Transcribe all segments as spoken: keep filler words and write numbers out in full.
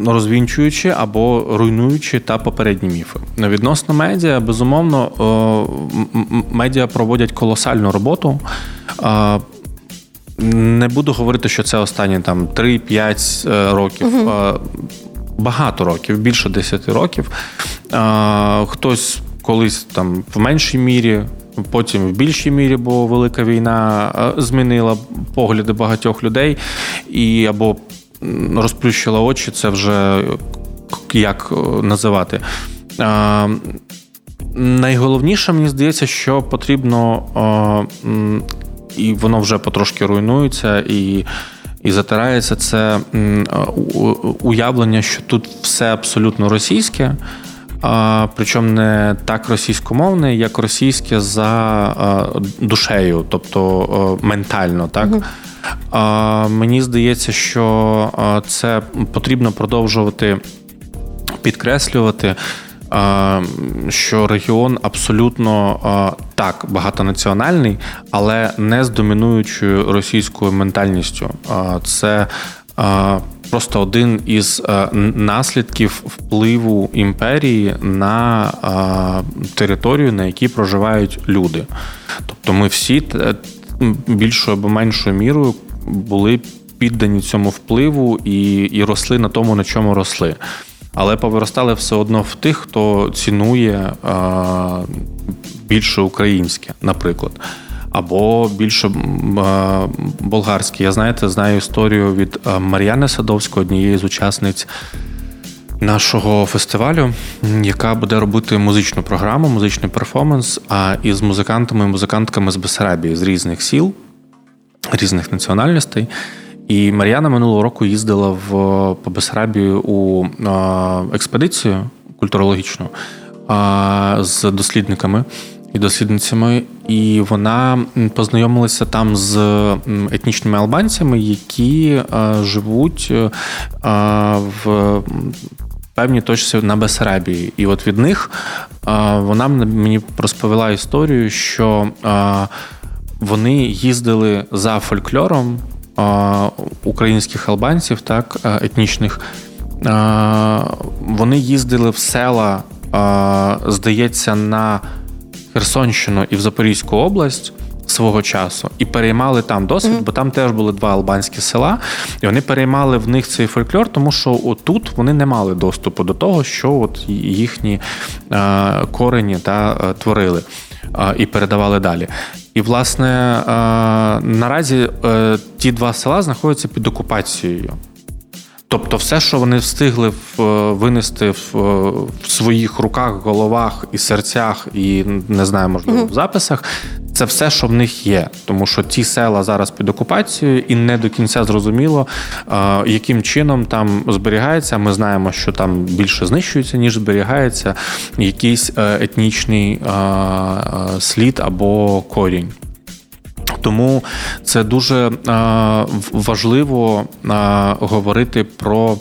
розвінчуючи або руйнуючи та попередні міфи. Відносно медіа, безумовно, медіа проводять колосальну роботу. Не буду говорити, що це останні там три-п'ять років. Угу. Багато років, більше десяти років. Хтось колись там в меншій мірі, потім в більшій мірі, бо велика війна змінила погляди багатьох людей і або розплющила очі, це вже як називати. Найголовніше, мені здається, що потрібно, і воно вже потрошки руйнується, і І затирається, це уявлення, що тут все абсолютно російське, а, причому не так російськомовне, як російське за а, душею, тобто а, ментально. Так? Угу. А, мені здається, що а, це потрібно продовжувати підкреслювати, що регіон абсолютно так багатонаціональний, але не з домінуючою російською ментальністю. Це просто один із наслідків впливу імперії на територію, на якій проживають люди. Тобто ми всі більшою або меншою мірою були піддані цьому впливу і, і росли на тому, на чому росли. Але повиростали все одно в тих, хто цінує а, більше українське, наприклад, або більше а, болгарське. Я, знаєте, знаю історію від Мар'яни Садовської, однієї з учасниць нашого фестивалю, яка буде робити музичну програму, музичний перформанс, а із музикантами і музикантками з Бессарабії, з різних сіл, різних національностей. І Мар'яна минулого року їздила в, по Бессарабію у а, експедицію культурологічну а, з дослідниками і дослідницями, і вона познайомилася там з етнічними албанцями, які а, живуть а, в певній точці на Бессарабії. І от від них а, вона мені розповіла історію, що а, вони їздили за фольклором українських албанців, так, етнічних. Вони їздили в села, здається, на Херсонщину і в Запорізьку область свого часу і переймали там досвід, mm-hmm. бо там теж були два албанські села, і вони переймали в них цей фольклор, тому що отут вони не мали доступу до того, що от їхні корені та творили і передавали далі. І, власне, наразі ті два села знаходяться під окупацією. Тобто все, що вони встигли винести в своїх руках, головах і серцях, і, не знаю, можливо, в записах, це все, що в них є. Тому що ті села зараз під окупацією, і не до кінця зрозуміло, яким чином там зберігається. Ми знаємо, що там більше знищується, ніж зберігається якийсь етнічний слід або корінь. Тому це дуже важливо говорити про,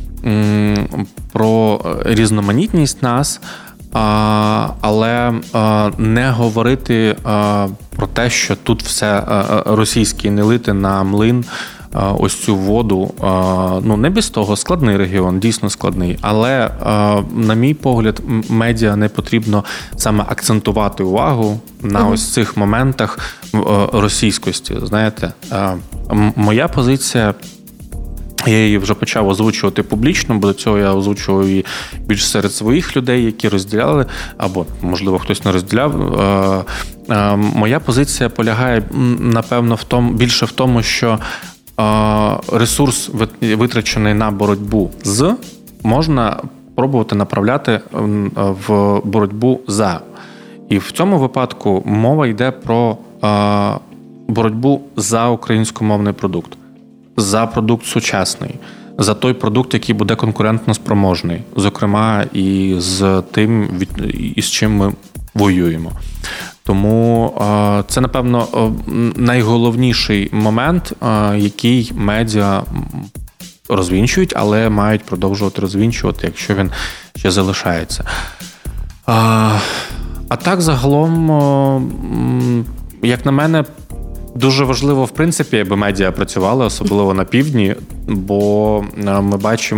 про різноманітність нас, але не говорити про те, що тут все російське, не лити на млин ось цю воду. Ну, не без того, складний регіон, дійсно складний, але, на мій погляд, медіа не потрібно саме акцентувати увагу на mm-hmm. ось цих моментах російськості. Знаєте, моя позиція, я її вже почав озвучувати публічно, бо до цього я озвучував її більш серед своїх людей, які розділяли, або, можливо, хтось не розділяв. Моя позиція полягає, напевно, в тому, більше в тому, що ресурс, витрачений на боротьбу з, можна пробувати направляти в боротьбу за. І в цьому випадку мова йде про боротьбу за українськомовний продукт, за продукт сучасний, за той продукт, який буде конкурентно спроможний, зокрема і з тим, із чим ми воюємо. Тому це, напевно, найголовніший момент, який медіа розвінчують, але мають продовжувати розвінчувати, якщо він ще залишається. А так, загалом, як на мене, дуже важливо, в принципі, аби медіа працювали, особливо на півдні, бо ми бачимо,